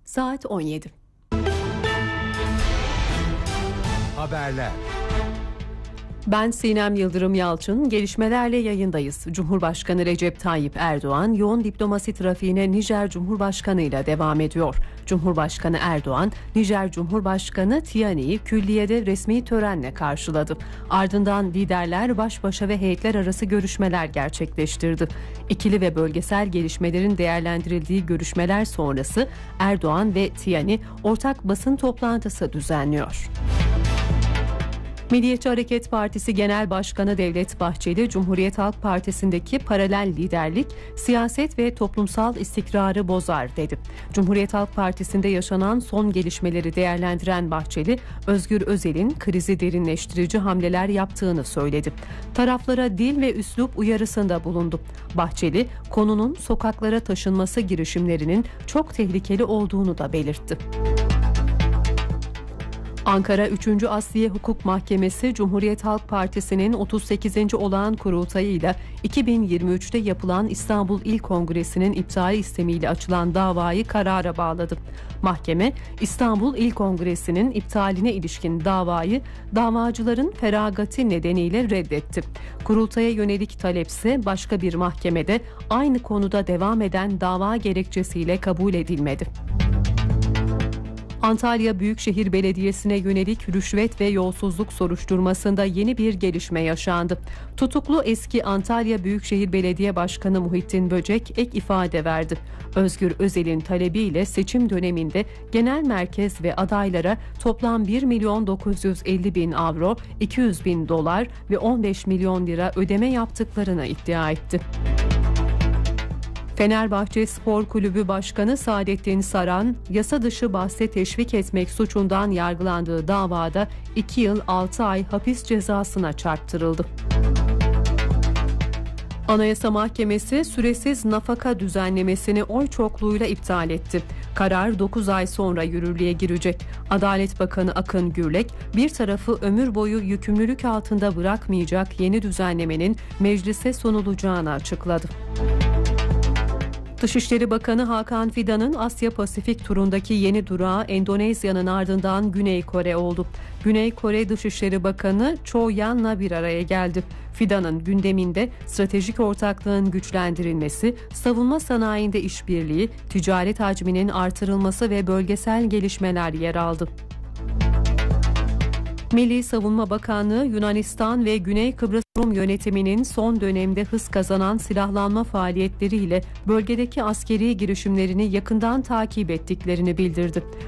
Saat 17. Haberler. Ben Sinem Yıldırım Yalçın, gelişmelerle yayındayız. Cumhurbaşkanı Recep Tayyip Erdoğan, yoğun diplomasi trafiğine Nijer Cumhurbaşkanı ile devam ediyor. Cumhurbaşkanı Erdoğan, Nijer Cumhurbaşkanı Tiani'yi külliyede resmi törenle karşıladı. Ardından liderler baş başa ve heyetler arası görüşmeler gerçekleştirdi. İkili ve bölgesel gelişmelerin değerlendirildiği görüşmeler sonrası Erdoğan ve Tiani ortak basın toplantısı düzenliyor. Milliyetçi Hareket Partisi Genel Başkanı Devlet Bahçeli, Cumhuriyet Halk Partisi'ndeki paralel liderlik, siyaset ve toplumsal istikrarı bozar dedi. Cumhuriyet Halk Partisi'nde yaşanan son gelişmeleri değerlendiren Bahçeli, Özgür Özel'in krizi derinleştirici hamleler yaptığını söyledi. Taraflara dil ve üslup uyarısında bulundu. Bahçeli, konunun sokaklara taşınması girişimlerinin çok tehlikeli olduğunu da belirtti. Ankara 3. Asliye Hukuk Mahkemesi, Cumhuriyet Halk Partisi'nin 38. olağan kurultayıyla 2023'te yapılan İstanbul İl Kongresi'nin iptali istemiyle açılan davayı karara bağladı. Mahkeme, İstanbul İl Kongresi'nin iptaline ilişkin davayı davacıların feragati nedeniyle reddetti. Kurultaya yönelik talepse başka bir mahkemede aynı konuda devam eden dava gerekçesiyle kabul edilmedi. Antalya Büyükşehir Belediyesi'ne yönelik rüşvet ve yolsuzluk soruşturmasında yeni bir gelişme yaşandı. Tutuklu eski Antalya Büyükşehir Belediye Başkanı Muhittin Böcek ek ifade verdi. Özgür Özel'in talebiyle seçim döneminde genel merkez ve adaylara toplam 1.950.000 avro, 200.000 dolar ve 15 milyon lira ödeme yaptıklarını iddia etti. Fenerbahçe Spor Kulübü Başkanı Saadettin Saran, yasa dışı bahse teşvik etmek suçundan yargılandığı davada 2 yıl 6 ay hapis cezasına çarptırıldı. Anayasa Mahkemesi süresiz nafaka düzenlemesini oy çokluğuyla iptal etti. Karar 9 ay sonra yürürlüğe girecek. Adalet Bakanı Akın Gürlek, bir tarafı ömür boyu yükümlülük altında bırakmayacak yeni düzenlemenin meclise sunulacağını açıkladı. Dışişleri Bakanı Hakan Fidan'ın Asya Pasifik turundaki yeni durağı Endonezya'nın ardından Güney Kore oldu. Güney Kore Dışişleri Bakanı Cho Yan'la bir araya geldi. Fidan'ın gündeminde stratejik ortaklığın güçlendirilmesi, savunma sanayinde işbirliği, ticaret hacminin artırılması ve bölgesel gelişmeler yer aldı. Milli Savunma Bakanlığı, Yunanistan ve Güney Kıbrıs Rum yönetiminin son dönemde hız kazanan silahlanma faaliyetleriyle bölgedeki askeri girişimlerini yakından takip ettiklerini bildirdi.